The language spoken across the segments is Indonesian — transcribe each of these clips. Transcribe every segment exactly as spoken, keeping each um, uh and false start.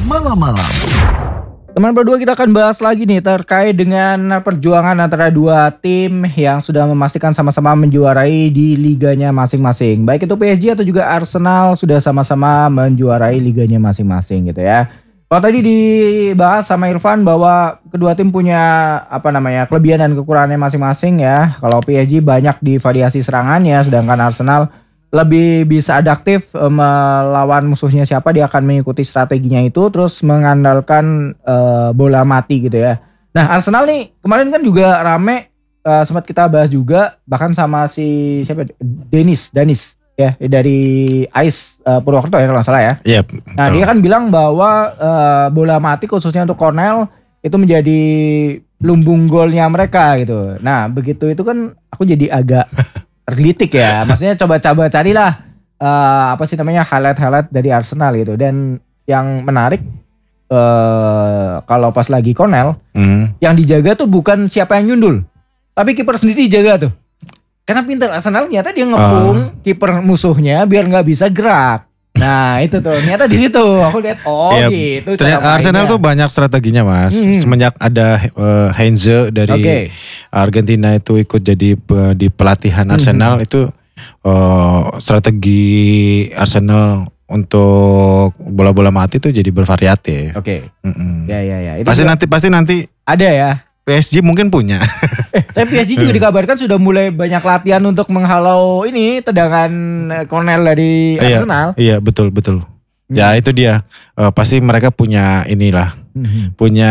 malam-malam. Teman berdua, kita akan bahas lagi nih terkait dengan perjuangan antara dua tim yang sudah memastikan sama-sama menjuarai di liganya masing-masing. Baik itu P S G atau juga Arsenal sudah sama-sama menjuarai liganya masing-masing gitu ya. Kalau tadi dibahas sama Irfan bahwa kedua tim punya apa namanya kelebihan dan kekurangannya masing-masing ya. Kalau P S G banyak di variasi serangannya, sedangkan Arsenal lebih bisa adaptif e, melawan musuhnya siapa, dia akan mengikuti strateginya itu terus mengandalkan e, bola mati gitu ya. Nah Arsenal nih kemarin kan juga rame, e, sempat kita bahas juga bahkan sama si siapa Denis Danis ya dari Ais e, Purwokerto ya kalau nggak salah ya. Iya. Nah dia kan bilang bahwa e, bola mati khususnya untuk Cornell itu menjadi lumbung golnya mereka gitu. Nah begitu itu kan aku jadi agak tergelitik ya, maksudnya coba-coba carilah uh, apa sih namanya highlight-highlight dari Arsenal gitu. Dan yang menarik uh, kalau pas lagi Cornell, hmm. yang dijaga tuh bukan siapa yang nyundul, tapi kiper sendiri dijaga tuh. Karena pintar Arsenal ternyata dia ngepung uh. kiper musuhnya biar nggak bisa gerak. Nah itu tuh ternyata di situ aku lihat oh ya, gitu. Ternyata Arsenal tuh banyak strateginya mas. Hmm. Semenjak ada uh, Heinze dari okay. Argentina itu ikut jadi uh, di pelatihan Arsenal hmm. itu uh, strategi Arsenal untuk bola-bola mati tuh jadi bervariatif. Oke. Okay. Mm-mm. Ya ya ya. Itu pasti juga nanti pasti nanti ada ya. P S G mungkin punya. eh, tapi P S G juga dikabarkan sudah mulai banyak latihan untuk menghalau ini tendangan Cornell dari Arsenal. Iya, iya betul betul. Hmm. Ya itu dia. Uh, pasti mereka punya inilah, hmm. punya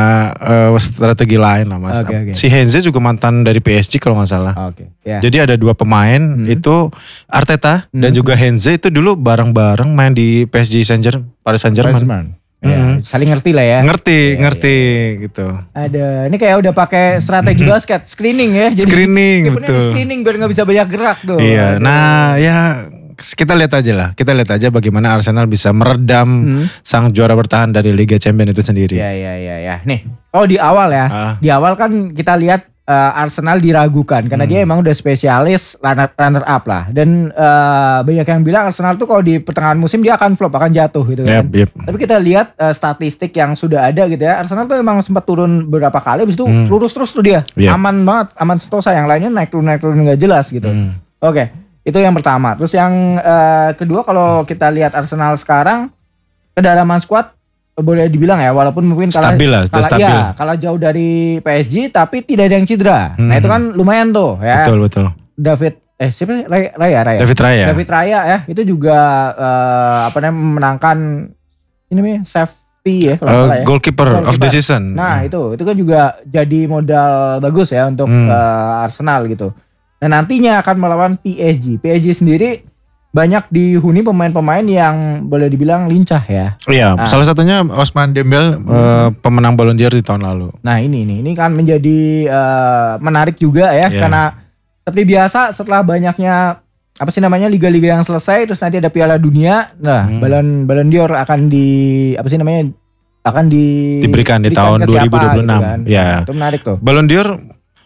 uh, strategi lain lah mas. Okay, okay. Si Heinze juga mantan dari P S G kalau nggak salah. Okay, yeah. Jadi ada dua pemain hmm. itu Arteta hmm. dan juga Heinze itu dulu bareng-bareng main di P S G Saint-Germain, Paris Saint-Germain. Ya, hmm. saling ngerti lah ya. Ngerti, ya, ngerti ya. gitu. Ada, ini kayak udah pakai strategi basket, screening ya. Jadi screening betul. Screening biar nggak bisa banyak gerak tuh. Iya, Aduh. Nah ya kita lihat aja lah. Kita lihat aja bagaimana Arsenal bisa meredam hmm. sang juara bertahan dari Liga Champions itu sendiri. Iya, iya, iya. Ya. Nih, oh di awal ya, ah. di awal kan kita lihat uh, Arsenal diragukan karena hmm. dia emang udah spesialis runner, runner up lah. Dan uh, banyak yang bilang Arsenal tuh kalau di pertengahan musim dia akan flop, akan jatuh gitu kan. Yep, yep. Tapi kita lihat uh, statistik yang sudah ada gitu ya. Arsenal tuh emang sempat turun beberapa kali, habis itu hmm. lurus terus tuh dia. Yep. Aman banget, aman sentosa. Yang lainnya naik turun naik turun nggak jelas gitu. Hmm. Oke, itu yang pertama. Terus yang uh, kedua kalau kita lihat Arsenal sekarang kedalaman squad boleh dibilang ya, walaupun mungkin kalah, stabil lah, kalah, stabil. Ya, kalah jauh dari P S G tapi tidak ada yang cedera. Hmm. Nah itu kan lumayan tuh ya. Betul betul. David eh siapa Raya Raya, Raya. David Raya. David Raya ya itu juga uh, apa namanya memenangkan ini namanya safety ya kalau uh, salah ya. Goalkeeper, goalkeeper of the season. Nah hmm. itu itu kan juga jadi modal bagus ya untuk hmm. uh, Arsenal gitu. Nah nantinya akan melawan P S G. P S G sendiri banyak dihuni pemain-pemain yang boleh dibilang lincah ya. Iya, nah. Salah satunya Ousmane Dembélé hmm. uh, pemenang Ballon d'Or di tahun lalu. Nah ini nih, ini kan menjadi uh, menarik juga ya, yeah. Karena seperti biasa setelah banyaknya apa sih namanya liga-liga yang selesai, terus nanti ada Piala Dunia, nah hmm. Ballon Ballon d'Or akan di apa sih namanya akan di diberikan di tahun dua ribu dua puluh enam. Gitu kan. Ya, nah, itu menarik tuh. Ballon d'Or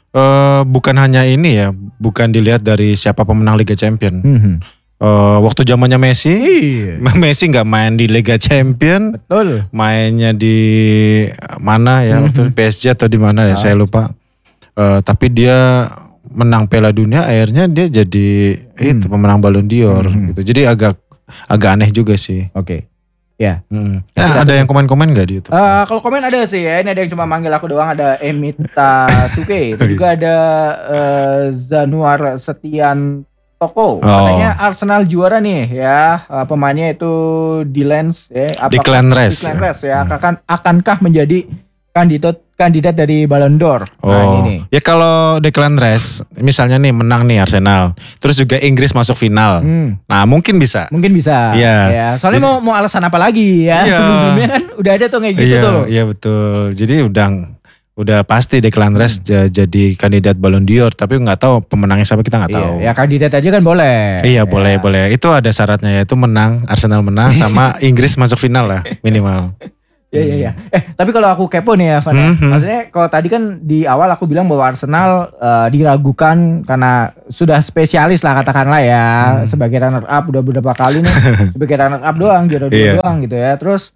uh, bukan hanya ini ya, bukan dilihat dari siapa pemenang Liga Champion. Hmm. Uh, waktu zamannya Messi, iya. Messi nggak main di Liga Champion, betul. Mainnya di mana ya, waktu mm-hmm. P S G atau di mana ya, oh. saya lupa. Uh, tapi dia menang Piala Dunia, akhirnya dia jadi mm. itu pemenang Ballon d'Or, mm-hmm. gitu. Jadi agak agak aneh juga sih. Oke, okay. ya. Hmm. Nah, ada yang komen-komen nggak di YouTube? Uh, kalau komen ada sih ya, ini ada yang cuma manggil aku doang, ada Emita Suke, itu juga ada uh, Zanuar Setian Toko, oh. Katanya Arsenal juara nih ya, uh, pemainnya itu Dilens ya, Declan Rice ya, hmm. akan akankah menjadi kandidat kandidat dari Ballon d'Or? Oh. Nah, ini. Ya kalau Declan Rice misalnya nih menang nih Arsenal, terus juga Inggris masuk final, hmm. nah mungkin bisa. Mungkin bisa. Iya. Ya, soalnya Jadi, mau mau alasan apa lagi ya? Iya. Sebelum-sebelumnya kan udah ada tuh kayak gitu iya, tuh. Iya betul. Jadi udah udah pasti Declan Rice hmm. jadi kandidat Ballon d'Or, tapi nggak tahu pemenangnya siapa, kita nggak tahu. Iya, ya kandidat aja kan boleh. Iya ya. boleh boleh. Itu ada syaratnya, yaitu menang, Arsenal menang sama Inggris masuk final lah minimal. Iya iya iya. Eh tapi kalau aku kepo nih ya, Van. Mm-hmm. Maksudnya kalau tadi kan di awal aku bilang bahwa Arsenal uh, diragukan karena sudah spesialis lah katakanlah ya, mm. sebagai runner up udah beberapa kali nih, sebagai runner up doang, juara dua yeah. doang gitu ya. Terus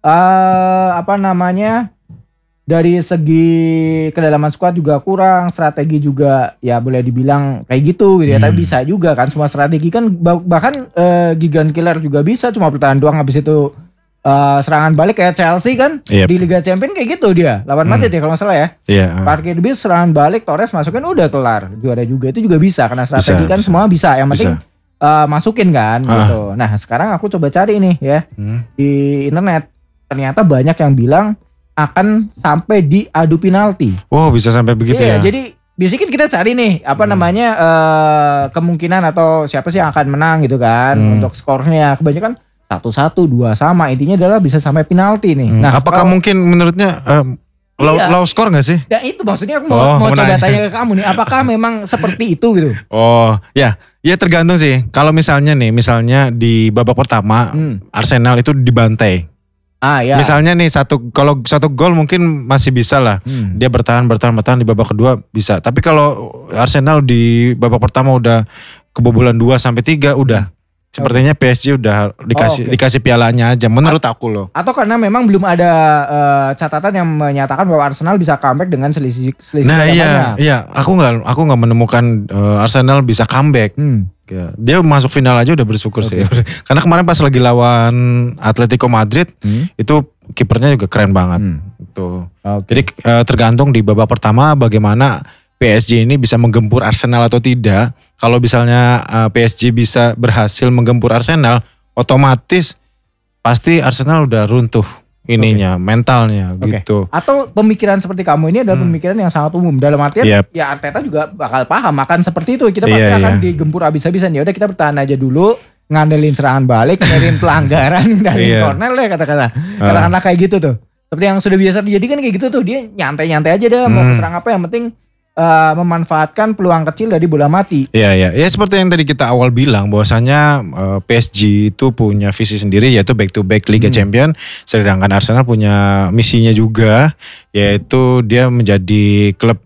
uh, apa namanya dari segi kedalaman skuad juga kurang, strategi juga ya boleh dibilang kayak gitu gitu ya. Hmm. Tapi bisa juga kan semua strategi kan bahkan uh, Gigan Killer juga bisa cuma bertahan doang habis itu uh, serangan balik kayak Chelsea kan yep. Di Liga Champions kayak gitu dia lawan Madrid hmm. ya kalau nggak salah ya. Yeah. Parkir bis serangan balik Torres masukin udah kelar juara juga itu juga bisa karena strategi bisa, kan bisa. Semua bisa yang penting uh, masukin kan uh. gitu. Nah sekarang aku coba cari nih ya hmm. di internet ternyata banyak yang bilang akan sampai di adu penalti. Wow bisa sampai begitu iya, ya. Jadi biasanya kita cari nih apa hmm. namanya uh, kemungkinan atau siapa sih yang akan menang gitu kan hmm. untuk skornya. Kebanyakan satu satu dua sama intinya adalah bisa sampai penalti nih. Hmm. Nah apakah kalau, mungkin menurutnya uh, low, iya. low score gak sih? Ya itu maksudnya aku mau, oh, mau coba tanya ke kamu nih. Apakah memang seperti itu gitu? Oh ya ya tergantung sih. Kalau misalnya nih misalnya di babak pertama hmm. Arsenal itu dibantai. Ah, ya. Misalnya nih satu kalau satu gol mungkin masih bisa lah hmm. dia bertahan bertahan bertahan di babak kedua bisa. Tapi kalau Arsenal di babak pertama udah kebobolan dua sampai tiga udah sepertinya P S G udah dikasih oh, okay. dikasih pialanya aja menurut A- aku loh. Atau karena memang belum ada uh, catatan yang menyatakan bahwa Arsenal bisa comeback dengan selisih selisih. Nah iya banyak. Iya aku nggak aku nggak menemukan uh, Arsenal bisa comeback. Hmm. Dia masuk final aja udah bersyukur okay. sih. Karena kemarin pas lagi lawan Atletico Madrid hmm? itu kipernya juga keren banget. Hmm. Gitu. Okay. Jadi uh, tergantung di babak pertama bagaimana P S G ini bisa menggempur Arsenal atau tidak. Kalau misalnya uh, P S G bisa berhasil menggempur Arsenal, otomatis pasti Arsenal udah runtuh ininya, okay. mentalnya okay. gitu. Atau pemikiran seperti kamu ini adalah hmm. pemikiran yang sangat umum. Dalam artian yep. ya Arteta juga bakal paham akan seperti itu. Kita pasti yeah, akan yeah. digempur habis-habisan. Ya udah kita bertahan aja dulu, ngandelin serangan balik, ngandelin pelanggaran dari yeah. corner lah kata-kata. Katakanlah kayak gitu tuh. Seperti yang sudah biasa terjadi kan kayak gitu tuh. Dia nyantai-nyantai aja dah hmm. mau serang apa yang penting Uh, memanfaatkan peluang kecil dari bola mati. Iya iya. Ya seperti yang tadi kita awal bilang bahwasanya uh, P S G itu punya visi sendiri yaitu back to back Liga hmm. Champion, sedangkan Arsenal punya misinya juga yaitu dia menjadi klub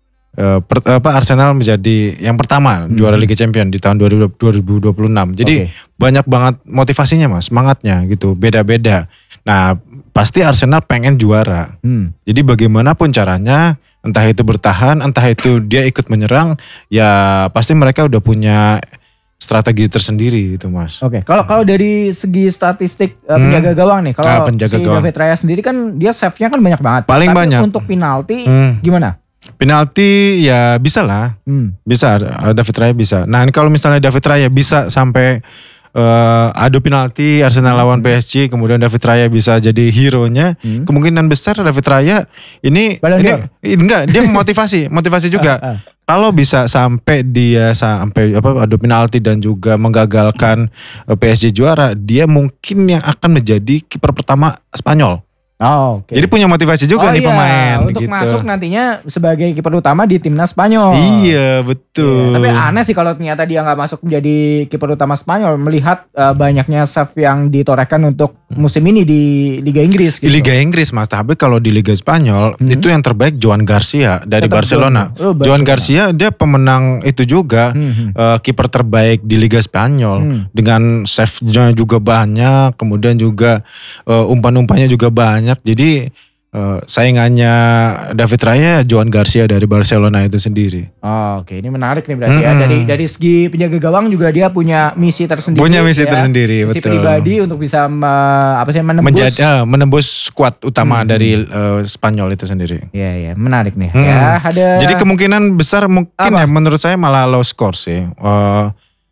uh, per, apa Arsenal menjadi yang pertama hmm. juara Liga Champion di tahun dua ribu dua puluh enam. Jadi okay. banyak banget motivasinya Mas, semangatnya gitu, beda-beda. Nah, pasti Arsenal pengen juara. Hmm. Jadi bagaimanapun caranya entah itu bertahan, entah itu dia ikut menyerang, ya pasti mereka udah punya strategi tersendiri gitu Mas. Oke, okay. kalau kalau dari segi statistik hmm. penjaga gawang nih, kalau nah, si gawang. David Raya sendiri kan dia save-nya kan banyak banget. Paling Tapi banyak. Untuk penalti hmm. gimana? Penalti ya bisa lah, hmm. bisa David Raya bisa. Nah ini kalau misalnya David Raya bisa sampai Uh, adu penalti Arsenal lawan P S G, kemudian David Raya bisa jadi hero-nya, hmm. kemungkinan besar David Raya ini, ini enggak dia motivasi, motivasi juga. Uh, uh. Kalau bisa sampai dia sampai apa adu penalti dan juga menggagalkan P S G juara, dia mungkin yang akan menjadi kiper pertama Spanyol. Oh, okay. Jadi punya motivasi juga oh, nih iya. pemain untuk gitu. Masuk nantinya sebagai kiper utama di timnas Spanyol. Iya betul. Ya, tapi aneh sih kalau ternyata dia nggak masuk menjadi kiper utama Spanyol melihat uh, banyaknya save yang ditorehkan untuk musim ini di Liga Inggris. Gitu. Di Liga Inggris Mas, tapi kalau di Liga Spanyol hmm. itu yang terbaik Joan Garcia dari Tetap Barcelona. Oh, Barcelona. Joan Garcia dia pemenang itu juga hmm. uh, kiper terbaik di Liga Spanyol hmm. dengan save-nya juga banyak, kemudian juga uh, umpan-umpannya juga banyak. Jadi uh, saingannya David Raya Joan Garcia dari Barcelona itu sendiri. Oh, oke, okay. Ini menarik nih berarti hmm. ya. Dari dari segi penjaga gawang juga dia punya misi tersendiri. Punya misi ya. tersendiri, misi betul. pribadi untuk bisa me, apa sih menembus Menjadi, uh, menembus skuad utama hmm. dari uh, Spanyol itu sendiri. Iya iya, menarik nih. Hmm. Ya, ada. Jadi kemungkinan besar mungkin apa? ya menurut saya malah low score sih. Uh,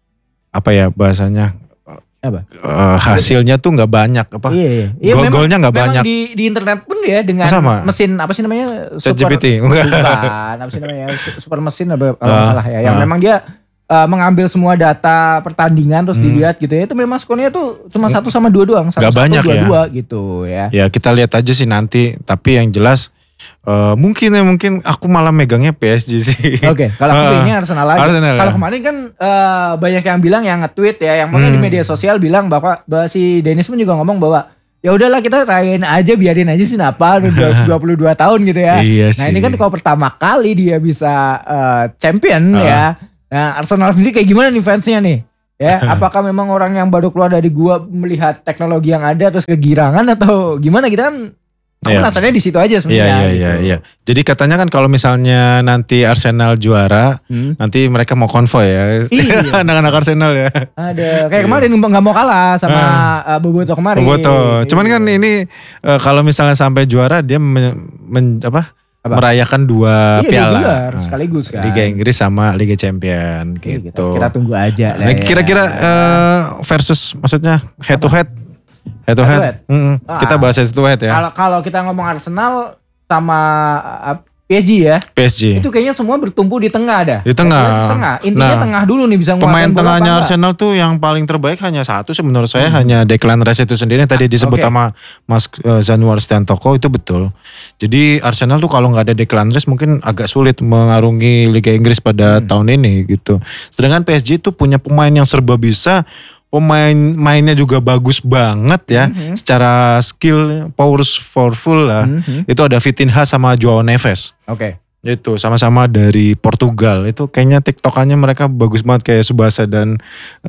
apa ya bahasanya? Apa? Uh, hasilnya tuh nggak banyak apa? Iya, iya. Gol-golnya nggak banyak. Di, di internet pun ya dengan Sama. mesin apa sih namanya? Chat G P T. Bukan, apa sih namanya? Super mesin apa kalau uh, salah ya. Yang uh. memang dia uh, mengambil semua data pertandingan terus hmm. dilihat gitu ya. Itu memang skornya tuh cuma satu sama dua doang. Satu, gak satu, banyak dua, ya. Dua gitu ya. Ya kita lihat aja sih nanti. Tapi yang jelas Uh, mungkin ya mungkin aku malah megangnya P S G sih. Oke, okay, kalau aku uh, ini Arsenal lagi. Arsenal kalau ya. Kemarin kan uh, banyak yang bilang yang nge-tweet ya, yang hmm. di media sosial bilang bahwa, bahwa si Dennis pun juga ngomong bahwa ya udahlah kita rayain aja, biarin aja sih napa dua puluh dua tahun gitu ya. Iya nah sih. Ini kan kalau pertama kali dia bisa uh, champion uh. ya. Nah Arsenal sendiri kayak gimana nih fansnya nih? Ya, apakah memang orang yang baru keluar dari gua melihat teknologi yang ada terus kegirangan atau gimana kita kan aku penasarannya di situ aja sebenarnya. Iya, iya, gitu. iya, iya. Jadi katanya kan kalau misalnya nanti Arsenal juara, hmm. nanti mereka mau konvoy ya. Iya. Anak-anak Arsenal ya. Ada. Kayak kemarin nggak mau kalah sama uh, Boboto kemarin. Boboto. Cuman kan ini uh, kalau misalnya sampai juara dia men, men, apa? Apa? Merayakan dua iya, piala. Gelar, sekaligus kan. Liga Inggris sama Liga Champion gitu. Kita, kita tunggu aja. Nah, kira-kira uh, versus maksudnya head to head. Head to head. head. Mm-hmm. Ah, kita bahas head to head ya. Kalau kalau kita ngomong Arsenal sama uh, P S G ya. P S G. Itu kayaknya semua bertumpu di tengah dah. Di tengah. Di tengah. Intinya nah, tengah dulu nih bisa nguasain. Pemain tengahnya Arsenal tuh yang paling terbaik hanya satu sih menurut saya hmm. hanya Declan Rice itu sendiri yang tadi disebut okay. sama Mas uh, Zanuar Stiantoko itu betul. Jadi Arsenal tuh kalau nggak ada Declan Rice mungkin agak sulit mengarungi Liga Inggris pada hmm. tahun ini gitu. Sedangkan P S G tuh punya pemain yang serba bisa. Pemain mainnya juga bagus banget ya, mm-hmm. secara skill, powerful lah. Mm-hmm. Itu ada Vitinha sama Joao Neves. Oke. Okay. Itu sama-sama dari Portugal. Itu kayaknya tiktokannya mereka bagus banget kayak Subasa dan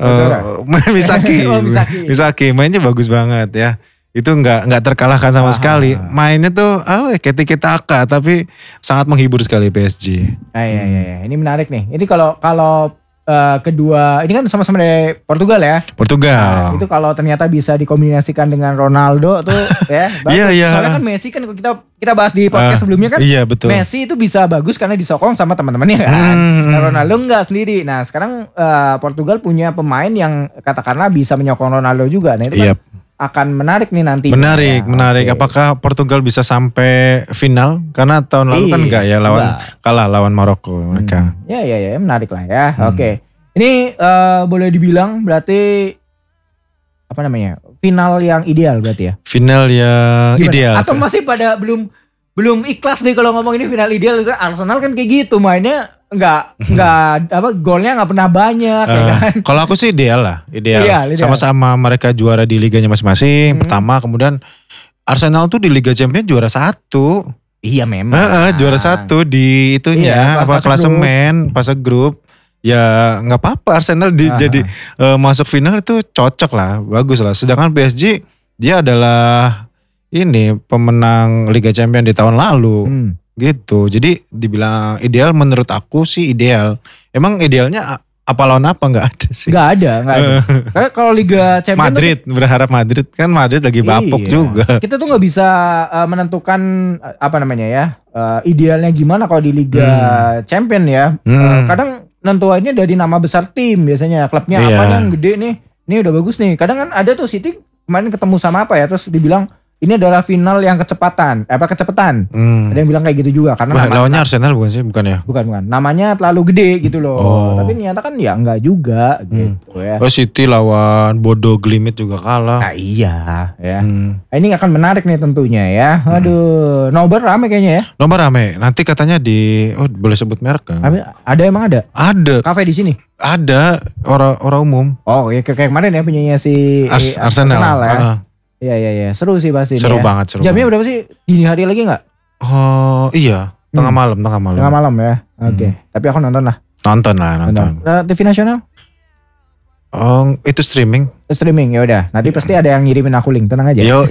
uh, Misaki. oh, Misaki. Misaki mainnya bagus banget ya. Itu nggak nggak terkalahkan sama Aha. sekali. Mainnya tuh oh, kayak tiki-taka tapi sangat menghibur sekali P S G. Ah, iya, iya, iya. Ini menarik nih. Ini kalau kalau Uh, kedua ini kan sama-sama dari Portugal ya. Portugal. Nah, itu kalau ternyata bisa dikombinasikan dengan Ronaldo tuh ya. Iya, iya. Soalnya kan Messi kan kita kita bahas di podcast uh, sebelumnya kan. Iya, betul. Messi itu bisa bagus karena disokong sama teman-temannya kan. Hmm. Nah, Ronaldo enggak sendiri. Nah, sekarang uh, Portugal punya pemain yang katakanlah bisa menyokong Ronaldo juga. Nah, itu kan yep. akan menarik nih nanti. Menarik, ya. menarik. Okay. Apakah Portugal bisa sampai final? Karena tahun lalu Iyi, kan enggak ya lawan enggak. kalah lawan Maroko mereka. Hmm. Ya, ya, ya, menarik lah ya. Hmm. Oke. Okay. Ini uh, boleh dibilang berarti apa namanya? Final yang ideal berarti ya? Final yang Gimana? ideal. Atau masih pada belum belum ikhlas nih kalau ngomong ini final ideal. Arsenal kan kayak gitu mainnya enggak enggak apa golnya enggak pernah banyak uh, ya kan. Kalau aku sih ideal lah, ideal. ideal, ideal. Sama-sama mereka juara di liganya masing-masing. Hmm. Pertama, kemudian Arsenal tuh di Liga Champions juara satu. Iya memang. Uh, uh, juara satu di itunya iya, apa klasemen, fase grup. Ya nggak apa-apa Arsenal di, jadi uh, masuk final itu cocok lah, bagus lah. Sedangkan P S G dia adalah ini pemenang Liga Champions di tahun lalu. Hmm. Gitu. Jadi dibilang ideal menurut aku sih ideal. Emang idealnya apa lawan apa nggak ada sih? Nggak ada, nggak ada. Kayak kalau Liga Champions Madrid tuh, berharap Madrid kan Madrid lagi bapok iya. juga. Kita tuh nggak bisa uh, menentukan apa namanya ya uh, idealnya gimana kalau di Liga hmm. Champions ya. Hmm. Uh, kadang nentuannya dari nama besar tim biasanya klubnya iya. apa yang gede nih. Ini udah bagus nih. Kadang kan ada tuh City kemarin ketemu sama apa ya terus dibilang ini adalah final yang kecepatan, apa kecepatan. Hmm. Ada yang bilang kayak gitu juga karena bah, nama, lawannya Arsenal bukan sih, bukan ya? Bukan bukan. Namanya terlalu gede gitu loh. Oh. Tapi ternyata kan ya enggak juga gitu hmm. ya. Oh City lawan Bodo Glimt juga kalah. Nah, iya ya. Hmm. Nah, ini akan menarik nih tentunya ya. Aduh, hmm. nobar rame kayaknya ya. Nobar rame. Nanti katanya di oh boleh sebut merek kan? Ada emang ada? Ada. Kafe di sini? Ada, orang orang umum. Oh, ya kayak kemarin ya punyanya si Ars, Arsenal. Arsenal ya. Uh. Iya iya iya, seru sih pasti. Seru ya. banget, seru. Jamnya banget. berapa sih? Dini hari lagi nggak? Oh iya, tengah hmm. malam, tengah malam. Tengah malam ya. Oke, okay. hmm. tapi aku nonton lah. Nonton lah, nonton. Uh, T V nasional? Oh, itu streaming. Streaming ya udah. Nanti pasti ada yang ngirimin aku link, tenang aja. Yo.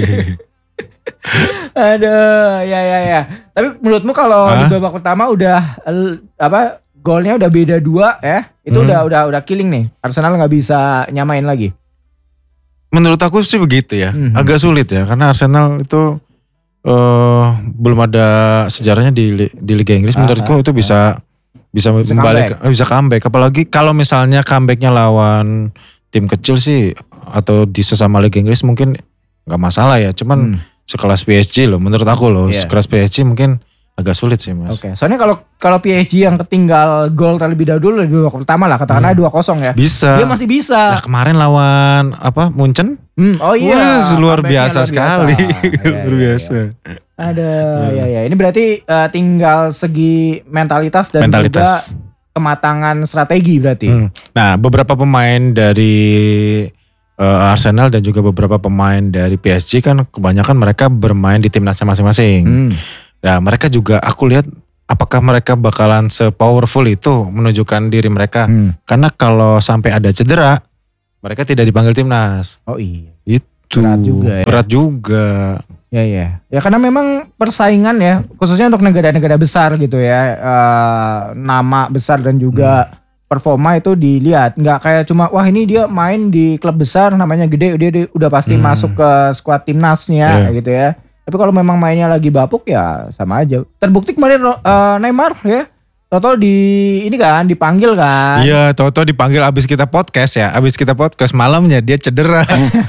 Aduh, ya ya ya. Tapi menurutmu kalau huh? di babak pertama udah apa? Golnya udah beda dua ya? Itu hmm. udah udah udah killing nih. Arsenal nggak bisa nyamain lagi. Menurut aku sih begitu ya, mm-hmm. agak sulit ya karena Arsenal itu uh, belum ada sejarahnya di di Liga Inggris. Ah, menurutku itu bisa ah. bisa, bisa balik, comeback. bisa comeback. Apalagi kalau misalnya comebacknya lawan tim kecil sih atau di sesama Liga Inggris mungkin nggak masalah ya. Cuman hmm. sekelas P S G loh, menurut aku loh, yeah. sekelas P S G mungkin agak sulit sih mas. Oke, okay. Soalnya kalau kalau P S G yang ketinggal gol terlebih dahulu di babak pertama lah, katakanlah dua kosong ya. Bisa. Dia masih bisa. Nah kemarin lawan apa Munchen? Hmm, oh iya. Wah, luar biasa luar sekali, biasa. luar ya, biasa. Ya, ya. Ada, hmm. ya ya. Ini berarti uh, tinggal segi mentalitas dan mentalitas. juga kematangan strategi berarti. Hmm. Nah beberapa pemain dari uh, Arsenal dan juga beberapa pemain dari P S G kan kebanyakan mereka bermain di timnasnya masing-masing. Hmm. Nah mereka juga aku lihat apakah mereka bakalan se-powerful itu menunjukkan diri mereka? Hmm. Karena kalau sampai ada cedera, mereka tidak dipanggil timnas. Oh iya. Itu Berat juga ya. Berat juga. Ya ya. Ya karena memang persaingan ya, khususnya untuk negara-negara besar gitu ya, uh, nama besar dan juga hmm. performa itu dilihat, nggak kayak cuma wah ini dia main di klub besar namanya gede dia, dia udah pasti hmm. masuk ke skuad timnasnya yeah. gitu ya. Tapi kalau memang mainnya lagi bapuk ya sama aja. Terbukti kemarin uh, Neymar ya, Toto di ini kan dipanggil kan. Iya, Toto dipanggil abis kita podcast ya, abis kita podcast malamnya dia cedera.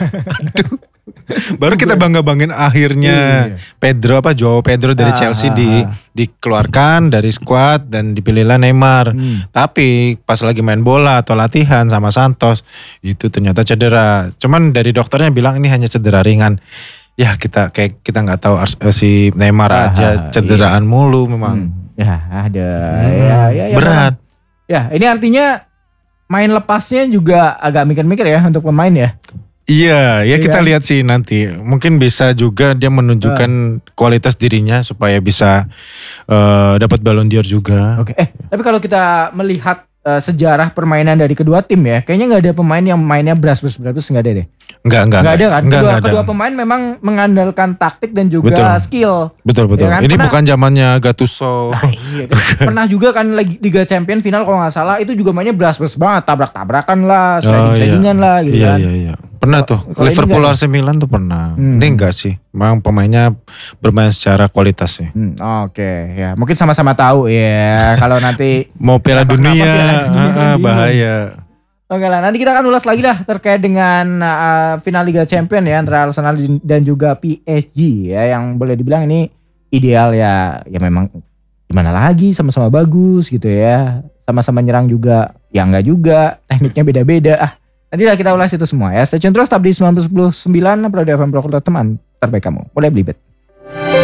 Aduh. Baru kita bangga-banggain akhirnya iya. Pedro apa Joao Pedro dari ah, Chelsea ah, di ah. dikeluarkan dari skuad dan dipilihlah Neymar. Hmm. Tapi pas lagi main bola atau latihan sama Santos itu ternyata cedera. Cuman dari dokternya bilang ini hanya cedera ringan. Ya kita kayak kita nggak tahu si Neymar ah, aja cederaan iya. mulu memang. Hmm. Ya ada hmm. ya, ya, ya berat. Memang. Ya ini artinya main lepasnya juga agak mikir-mikir ya untuk pemain ya. Iya, ya kita lihat sih nanti. Mungkin bisa juga dia menunjukkan uh. kualitas dirinya supaya bisa uh, dapat Ballon d'Or juga. Oke. Okay. Eh, tapi kalau kita melihat uh, sejarah permainan dari kedua tim ya, kayaknya nggak ada pemain yang mainnya beras-beras nggak ada deh. Enggak, enggak. Enggak ada kan? Enggak, kedua, enggak kedua ada. pemain memang mengandalkan taktik dan juga betul. skill. Betul, betul. Ya kan? Ini Pernah, bukan zamannya Gattuso. Nah, iya, pernah juga kan Liga Champion final kalau nggak salah itu juga mainnya beras-beras banget, tabrak-tabrakan lah, sliding-slidingan oh, iya. lah gitu iya, kan. Iya, iya. Pernah tuh, kalo Liverpool A C Milan tuh pernah. Hmm. Ini enggak sih, memang pemainnya bermain secara kualitas sih. Hmm, Oke, okay. ya mungkin sama-sama tahu ya kalau nanti mau Piala Dunia, Piala Dunia ah, bahaya. Oke lah, nanti kita akan ulas lagi lah terkait dengan uh, final Liga Champion ya antara Arsenal dan juga P S G ya, yang boleh dibilang ini ideal ya, ya memang gimana lagi sama-sama bagus gitu ya, sama-sama nyerang juga, ya enggak juga, tekniknya beda-beda ah. Nanti lah kita ulas itu semua ya. Stay tune terus, tetap di sembilan puluh sembilan Pro F M Pro teman terbaik kamu. Mulai belibet.